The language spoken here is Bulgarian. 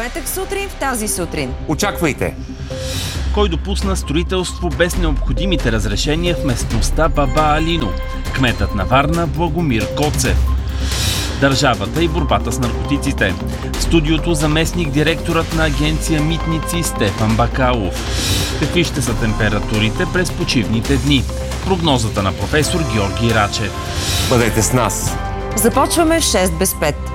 петък сутрин в тази сутрин. Очаквайте! Кой допусна строителство без необходимите разрешения в местността Баба Алино? Кметът на Варна Благомир Коцев. Държавата и борбата с наркотиците. В студиото заместник директорът на агенция Митници Стефан Бакалов. Какви ще са температурите през почивните дни? Прогнозата на професор Георги Рачев. Бъдете с нас! Започваме в 6 без 5.